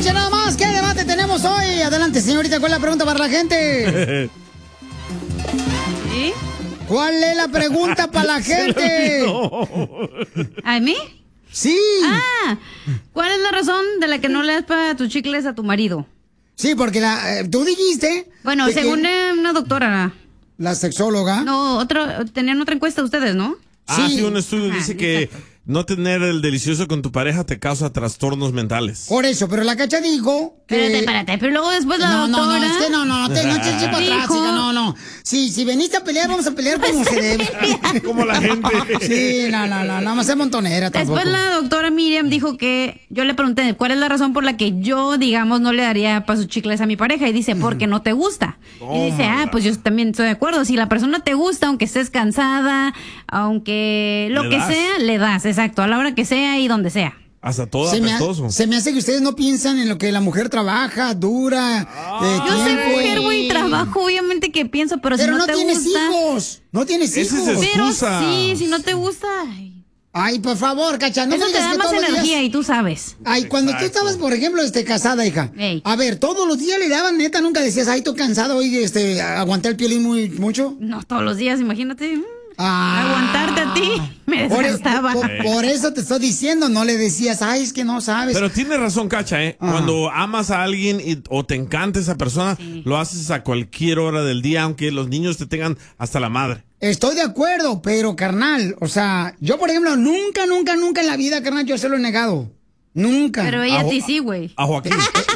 Escucha nada más, ¿qué debate tenemos hoy? Adelante, señorita, ¿cuál es la pregunta para la gente? ¿Sí? ¿Cuál es la pregunta para la gente? ¿A mí? Sí. ¿Cuál es la razón de la que no le das para tus chicles a tu marido? Sí, porque tú dijiste... Bueno, según una doctora. ¿La sexóloga? No, tenían otra encuesta ustedes, ¿no? Sí, un estudio dice que no tener el delicioso con tu pareja te causa trastornos mentales. Por eso, pero la Cacha dijo que... Espérate, pero luego después la doctora... No, es que no te eches para atrás, hija, no. Si veniste a pelear, vamos a pelear como se debe. Como la gente. Sí, no me sea montonera tampoco. Después la doctora Miriam dijo que... Yo le pregunté, ¿cuál es la razón por la que yo, digamos, no le daría para sus chicles a mi pareja? Y dice, porque no te gusta. Y dice, pues yo también estoy de acuerdo. Si la persona te gusta, aunque estés cansada, aunque lo que sea, le das, exacto, a la hora que sea y donde sea. Hasta todo apestoso. Se me hace que ustedes no piensan en lo que la mujer trabaja, dura, yo soy mujer, güey, trabajo, obviamente que pienso, pero si no te gusta... Pero no tienes hijos, no tienes hijos. Esa es excusa. Pero sí, si no te gusta... Ay, por favor, Cacha, no eso me te digas da que más todos los energía días... y tú sabes. Ay, cuando tú estabas, por ejemplo, casada, hija. Ey. A ver, todos los días le daban, neta, nunca decías, ay, estoy cansado hoy, aguanté el piolín mucho. No, todos los días, imagínate. Aguantarte a ti, me desgastaba. Por eso te estoy diciendo, no le decías, ay, es que no sabes. Pero tienes razón, Cacha, Cuando amas a alguien o te encanta esa persona, lo haces a cualquier hora del día, aunque los niños te tengan hasta la madre. Estoy de acuerdo, pero carnal, o sea, yo por ejemplo, nunca en la vida, carnal, yo se lo he negado. Nunca. Pero ella a ti sí, güey. A Joaquín.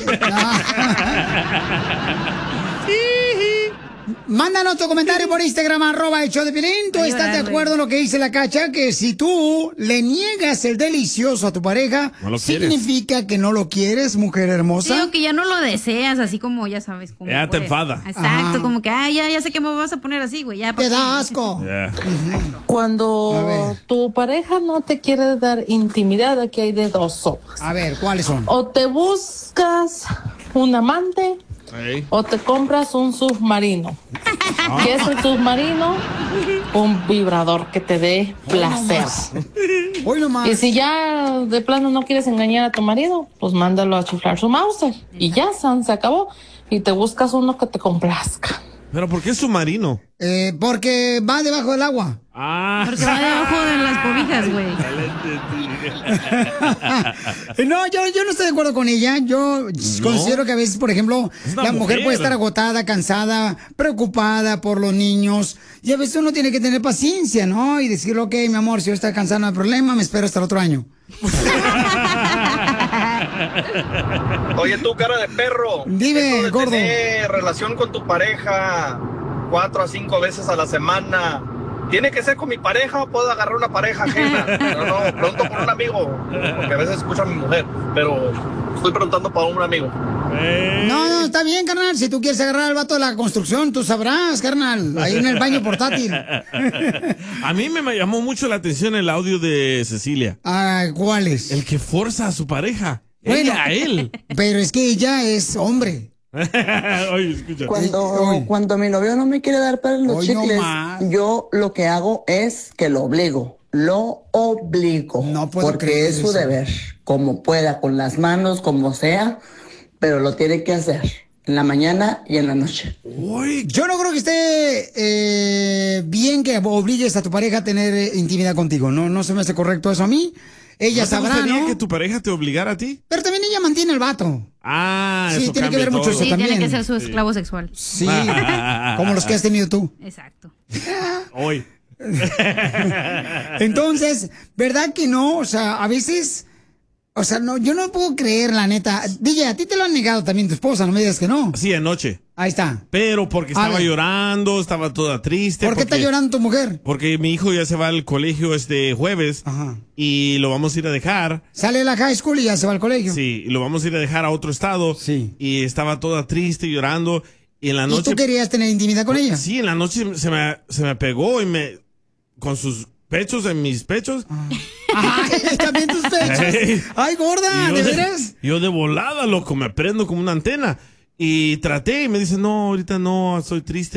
Mándanos tu comentario por Instagram, @el_show_de_Piolín. ¿Tú estás de acuerdo en lo que dice la Cacha? Que si tú le niegas el delicioso a tu pareja, no significa que no lo quieres, mujer hermosa. Digo que ya no lo deseas, así como ya sabes cómo. Ya te enfada. Exacto, como que, ya sé que me vas a poner así, güey. Te da asco. Cuando tu pareja no te quiere dar intimidad, aquí hay de dos sopas. A ver, ¿cuáles son? O te buscas un amante... O te compras un submarino. ¿Qué es el submarino? Un vibrador que te dé placer. Hoy nomás. Y si ya de plano no quieres engañar a tu marido, pues mándalo a chiflar su Mauser. Y ya, se acabó. Y te buscas uno que te complazca. ¿Pero por qué submarino? Porque va debajo del agua. Porque va debajo de las cobijas, güey. No, yo no estoy de acuerdo con ella. Yo considero que a veces, por ejemplo, la mujer puede estar agotada, cansada, preocupada por los niños. Y a veces uno tiene que tener paciencia, ¿no? Y decir, ok, mi amor, si yo estoy cansada no hay problema, me espero hasta el otro año. Oye, tú, cara de perro. Dime, gordo. Tener relación con tu pareja 4 a 5 veces a la semana. ¿Tiene que ser con mi pareja o puedo agarrar una pareja ajena? No, pregunto por un amigo, porque a veces escucho a mi mujer, pero estoy preguntando para un amigo. No, está bien, carnal. Si tú quieres agarrar al vato de la construcción, tú sabrás, carnal. Ahí en el baño portátil. A mí me llamó mucho la atención el audio de Cecilia. ¿Cuál es? El que forza a su pareja. Bueno, Ella a él. Pero es que ella es hombre. Oye, escucha. Cuando mi novio no me quiere dar para los chicles, yo lo que hago es que lo obligo. Lo obligo. No puedo porque creer es su eso. deber. Como pueda, con las manos, como sea, pero lo tiene que hacer. En la mañana y en la noche. Uy, yo no creo que esté bien que obligues a tu pareja a tener intimidad contigo. No se me hace correcto eso a mí. Ella sabrá, ¿no? que tu pareja te obligara a ti? Pero también ella mantiene al vato. Sí, tiene que ver mucho eso también. Tiene que ser su esclavo sexual. Sí, como los que has tenido tú. Exacto. Hoy. Entonces, ¿verdad que no? O sea, a veces... O sea, no, yo no puedo creer, la neta. DJ, a ti te lo han negado también tu esposa, no me digas que no. Sí, anoche. Ahí está. Pero porque estaba llorando, estaba toda triste. ¿Por qué está llorando tu mujer? Porque mi hijo ya se va al colegio este jueves. Y lo vamos a ir a dejar. Sale de la high school y ya se va al colegio. Sí, y lo vamos a ir a dejar a otro estado. Sí. Y estaba toda triste, llorando. Y en la noche... ¿Y tú querías tener intimidad con ella? Sí, en la noche se me pegó y con sus pechos en mis pechos. Ay, también tus pechos. Ay, gorda, ¿de veras? Yo de volada, loco, me prendo como una antena. Y traté y me dice, no, ahorita no, estoy triste.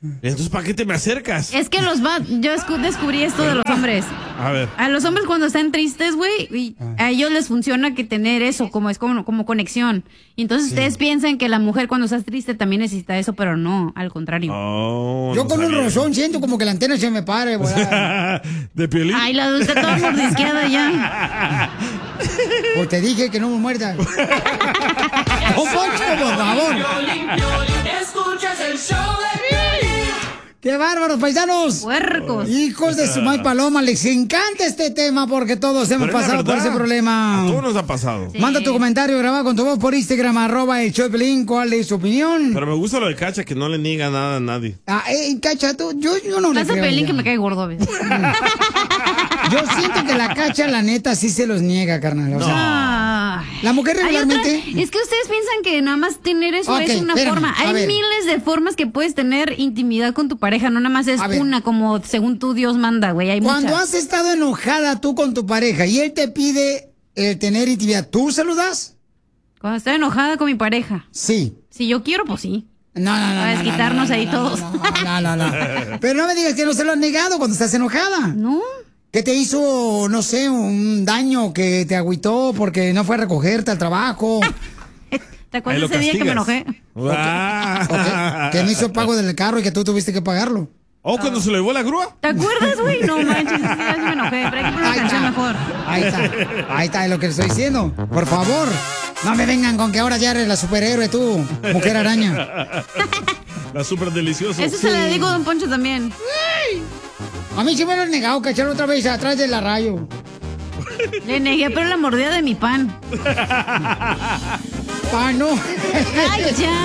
Entonces, ¿para qué te me acercas? Es que yo descubrí esto de los hombres. A ver. A los hombres cuando están tristes, güey, a ellos les funciona que tener eso, como conexión. Y entonces ustedes piensan que la mujer cuando está triste también necesita eso, pero no, al contrario. Oh, yo con un rozón siento como que la antena se me pare, güey. ¿De Piolín? Ay, la está toda mordisqueada ya. Pues te dije que no me muerdas. ¡Oh, Poncho, por favor! Escuchas el show de Piolín. ¡Qué bárbaros, paisanos! ¡Puercos! Hijos de su maíz paloma, les encanta este tema porque todos hemos pasado por ese problema. A todos nos ha pasado. Sí. Manda tu comentario grabado con tu voz por Instagram, @el show de Piolín. ¿Cuál es su opinión? Pero me gusta lo de Cacha, que no le niega nada a nadie. Cacha, yo no le Estás a creo. Piolín Ya. que me cae gordo a veces. Yo siento que la Cacha, la neta, sí se los niega, carnal. O sea, Ay. la mujer Hay regularmente... otra- es que ustedes piensan que nada más tener eso Ok, es una espérame, forma. a Hay ver. miles de formas que puedes tener intimidad con tu pareja, no nada más es A ver. una como según tú Dios manda, güey. Hay Cuando muchas. has estado enojada tú con tu pareja y él te pide tener intimidad, ¿tú se lo das? Cuando estoy enojada con mi pareja. Sí. Si yo quiero, pues sí. No. Para desquitarnos ahí todos. No. Pero no me digas que no se lo has negado cuando estás enojada. No. ¿Qué te hizo, no sé, un daño que te agüitó porque no fue a recogerte al trabajo? ¿Te acuerdas ese día que me enojé? Ah. Que no hizo pago del carro y que tú tuviste que pagarlo. ¿O cuando se lo llevó la grúa? ¿Te acuerdas, güey? No manches, ese día sí me enojé. Pero hay que poner una canción mejor. Ahí está, es lo que le estoy diciendo. Por favor, no me vengan con que ahora ya eres la superhéroe tú, mujer araña. La súper deliciosa. Eso se le dedico a Don Poncho también. A mí sí me lo han negado, cachar otra vez atrás de la rayo. Le negué, pero la mordida de mi pan. Ah, no. Ay, ya.